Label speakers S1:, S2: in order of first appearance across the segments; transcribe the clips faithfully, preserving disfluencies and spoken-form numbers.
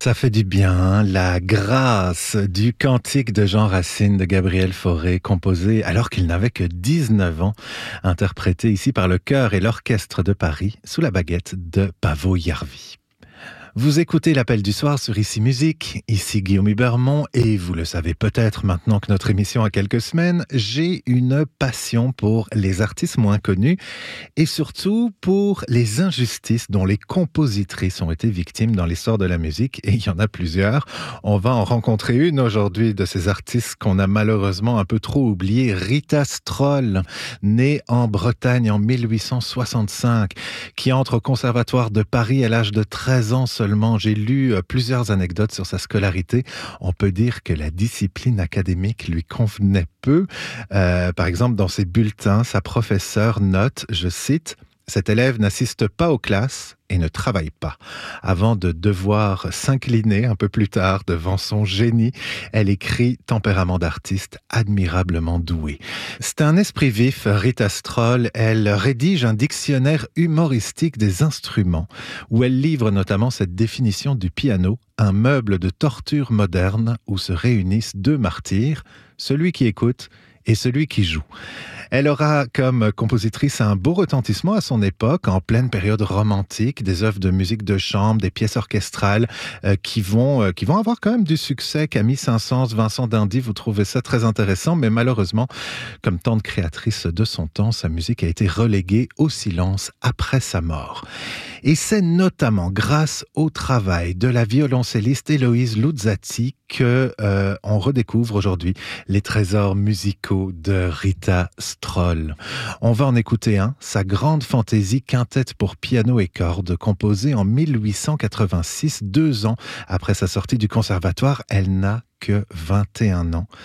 S1: Ça fait du bien, hein, la grâce du cantique de Jean Racine de Gabriel Fauré, composé alors qu'il n'avait que dix-neuf ans, interprété ici par le chœur et l'orchestre de Paris sous la baguette de Pavo Jarvi. Vous écoutez l'appel du soir sur Ici Musique, ici Guillaume Hubermont, et vous le savez peut-être maintenant que notre émission a quelques semaines, j'ai une passion pour les artistes moins connus et surtout pour les injustices dont les compositrices ont été victimes dans l'histoire de la musique, et il y en a plusieurs. On va en rencontrer une aujourd'hui de ces artistes qu'on a malheureusement un peu trop oubliées, Rita Stroll, née en Bretagne en mille huit cent soixante-cinq, qui entre au Conservatoire de Paris à l'âge de treize ans seulement. J'ai lu plusieurs anecdotes sur sa scolarité. On peut dire que la discipline académique lui convenait peu. Euh, par exemple, dans ses bulletins, sa professeure note, je cite, « Cet élève n'assiste pas aux classes et ne travaille pas ». Avant de devoir s'incliner un peu plus tard devant son génie, elle écrit « Tempérament d'artiste admirablement doué ». C'est un esprit vif, Rita Stroll. Elle rédige un dictionnaire humoristique des instruments, où elle livre notamment cette définition du piano, un meuble de torture moderne où se réunissent deux martyrs, celui qui écoute et celui qui joue. Elle aura comme compositrice un beau retentissement à son époque, en pleine période romantique, des œuvres de musique de chambre, des pièces orchestrales euh, qui, vont, euh, qui vont avoir quand même du succès. Camille Saint-Saëns, Vincent d'Indy, vous trouvez ça très intéressant, mais malheureusement, comme tant de créatrices de son temps, sa musique a été reléguée au silence après sa mort. Et c'est notamment grâce au travail de la violoncelliste Héloïse Luzzati que euh, on redécouvre aujourd'hui les trésors musicaux de Rita Stroll. On va en écouter un, sa grande fantaisie quintette pour piano et cordes, composée en mille huit cent quatre-vingt-six, deux ans après sa sortie du conservatoire. Elle n'a que vingt et un ans.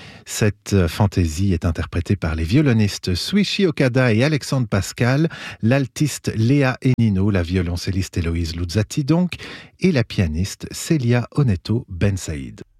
S1: Cette fantaisie est interprétée par les violonistes Suichi Okada et Alexandre Pascal, l'altiste Léa Enino, la violoncelliste Héloïse Luzzati donc, et la pianiste Célia Oneto Ben Saïd.